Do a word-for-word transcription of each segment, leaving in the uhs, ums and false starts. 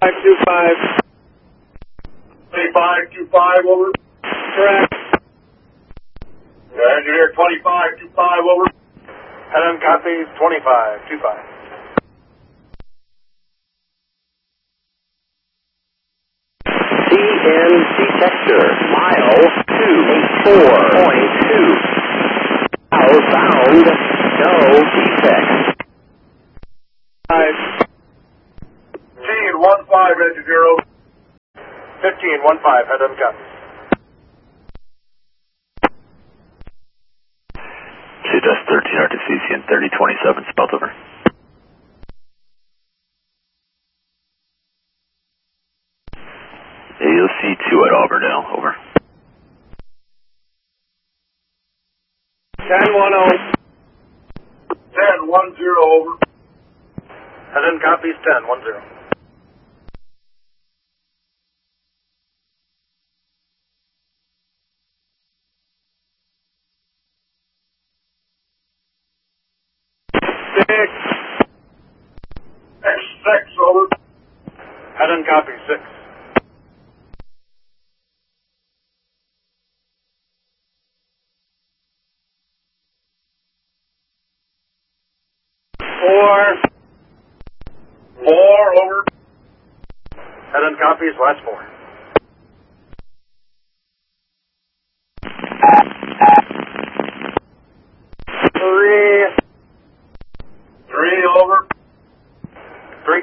five two five. twenty-five two five, over. Correct. Yeah, engineer twenty-five two five, over. Head-on copies twenty-five two five. C N detector, mile two eighty-four point two. Outbound, no defects. Five. fifteen one five, engineer, over. fifteen one five, head-on copies. C D S thirteen R T C C N thirty twenty-seven, spelled over. A O C two at Auburndale, over. ten one oh. ten one zero, over. Head-on copies ten one zero. Six. X six, over. Head-on copies six. Four. four, over. Head-on copies last four. Three. three, over. Three.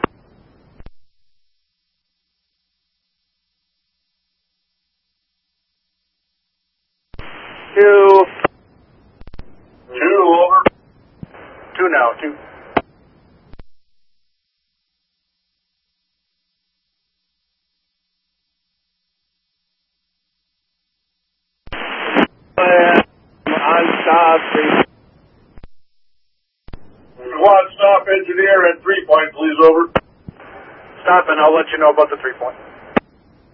Two. two, over. Two now, two. On stop. Three. Squad stop, engineer, and three point, please, over. Stop and I'll let you know about the three point.